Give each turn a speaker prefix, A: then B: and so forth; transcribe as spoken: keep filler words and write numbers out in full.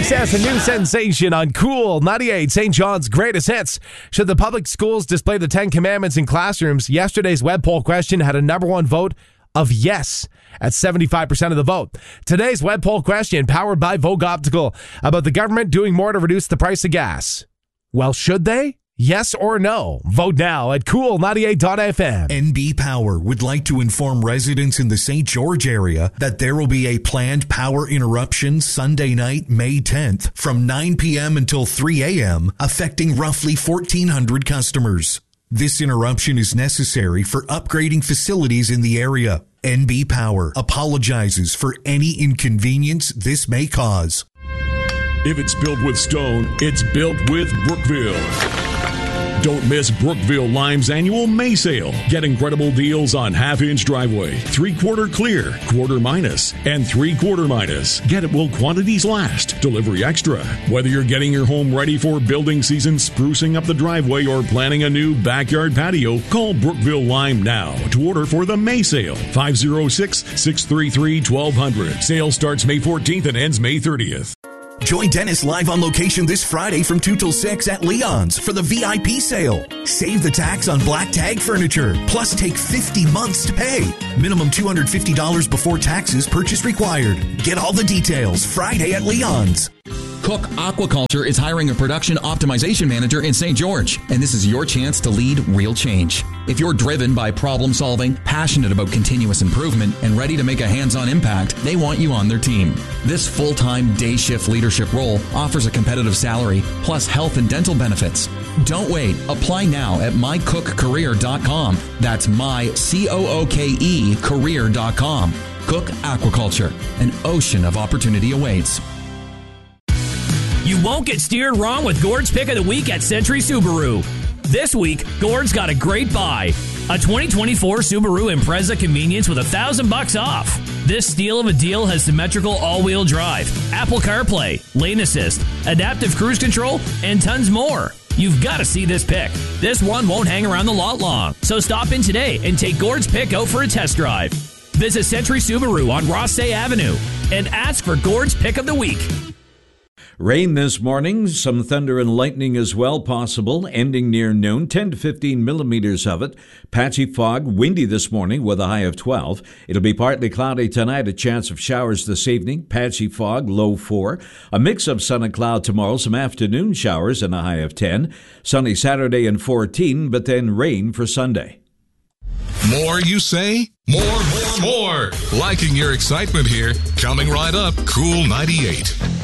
A: Next as a new sensation on Cool ninety-eight, Saint John's greatest hits. Should the public schools display the Ten Commandments in classrooms? Yesterday's web poll question had a number one vote of yes at seventy-five percent of the vote. Today's web poll question, powered by Vogue Optical, about the government doing more to reduce the price of gas. Well, should they? Yes or no? Vote now at cool ninety-eight dot f m.
B: N B Power would like to inform residents in the Saint George area that there will be a planned power interruption Sunday night, May tenth, from nine p.m. until three a.m., affecting roughly fourteen hundred customers. This interruption is necessary for upgrading facilities in the area. N B Power apologizes for any inconvenience this may cause.
C: If it's built with stone, it's built with Brookville. Don't miss Brookville Lime's annual May sale. Get incredible deals on half-inch driveway, three-quarter clear, quarter minus, and three-quarter minus. Get it while quantities last. Delivery extra. Whether you're getting your home ready for building season, sprucing up the driveway, or planning a new backyard patio, call Brookville Lime now to order for the May sale. five oh six, six three three, one two zero zero. Sale starts May fourteenth and ends May thirtieth.
B: Join Dennis live on location this Friday from two till six at Leon's for the V I P sale. Save the tax on black tag furniture, plus take fifty months to pay. Minimum two hundred fifty dollars before taxes, purchase required. Get all the details Friday at Leon's.
D: Cook Aquaculture is hiring a production optimization manager in Saint George, and this is your chance to lead real change. If you're driven by problem solving, passionate about continuous improvement, and ready to make a hands-on impact, they want you on their team. This full-time day shift leadership role offers a competitive salary, plus health and dental benefits. Don't wait. Apply now at my cook career dot com. That's my, C O O K E, career dot com. Cook Aquaculture. An ocean of opportunity awaits.
E: You won't get steered wrong with Gord's Pick of the Week at Century Subaru. This week, Gord's got a great buy. A twenty twenty-four Subaru Impreza Convenience with a thousand bucks off. This steal of a deal has symmetrical all-wheel drive, Apple CarPlay, lane assist, adaptive cruise control, and tons more. You've got to see this pick. This one won't hang around the lot long. So stop in today and take Gord's Pick out for a test drive. Visit Century Subaru on Rothsay Avenue and ask for Gord's Pick of the Week.
F: Rain this morning, some thunder and lightning as well possible, ending near noon, ten to fifteen millimeters of it. Patchy fog, windy this morning with a high of twelve. It'll be partly cloudy tonight, a chance of showers this evening. Patchy fog, low four. A mix of sun and cloud tomorrow, some afternoon showers and a high of ten. Sunny Saturday and fourteen, but then rain for Sunday.
G: More, you say? More, more, more. Liking your excitement here. Coming right up, Cool ninety-eight.